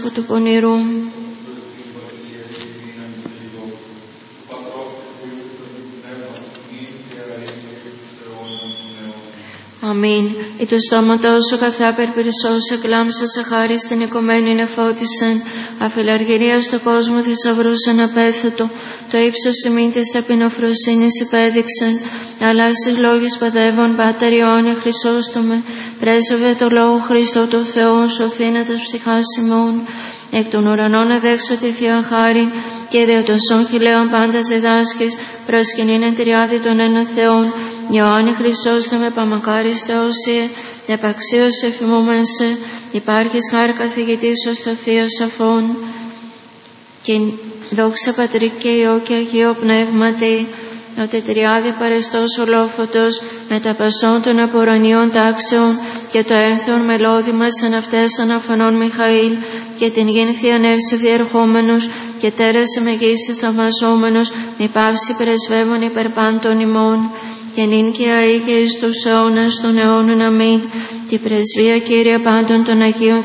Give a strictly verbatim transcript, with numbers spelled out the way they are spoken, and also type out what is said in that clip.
του πονηρού. Αμήν. Ή το στόματό σου καθά περπυρσός, εκλάμψα σε χάρη στην οικομένη νεφώτισεν, αφιλαργυρία στο κόσμο θησαυρούσεν απέθετο, το ύψος ημίν της ταπεινοφροσύνης υπέδειξεν, αλλά στις λόγες παιδεύων Πάτερ Ιωάννη Χρυσόστομε, πρέσβευε το Λόγο Χριστό το Θεό, σωθήνε τας ψυχάς ημών, εκ των ουρανών εδέξω τη Θεία Χάριν, και δια των σών χιλέων πάντας διδάσκες, προσκυνήν εν τριάδι των ένα Θεών, Ιωάννη Χρυσόστομε, παμακάρις Θεόσιε, επαξίως εφημούμεν σε, υπάρχεις χάρη καθηγητής ως το Θείο Σαφών, και δόξα Πατρί και Υιό και Αγίο Πνεύματι, ο τετριάδι παρεστός ολόφωτος, με τα πασών των απορρανίων τάξεων, και το έρθον μελώδημας εν αυτές αναφανών Μιχαήλ, και την γην θειανεύση διερχόμενος, και τέρασε με γης θαυμαζόμενος, μη παύση πρεσβεύων υπερ πάντων ημών, και νυν και αεί και εις τους αιώνας των αιώνων. Αμήν. Τη πρεσβεία, Κύριε, πάντων των Αγίων